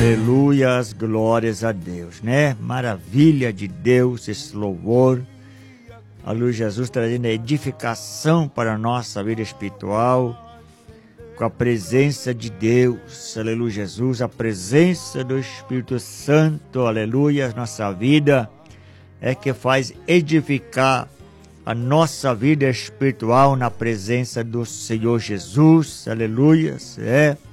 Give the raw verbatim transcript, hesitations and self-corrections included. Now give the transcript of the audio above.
Aleluias, glórias a Deus, né? Maravilha de Deus, esse louvor. Aleluia, Jesus trazendo a edificação para a nossa vida espiritual, com a presença de Deus, aleluia, Jesus, a presença do Espírito Santo, aleluia, nossa vida é que faz edificar a nossa vida espiritual na presença do Senhor Jesus, aleluia, é.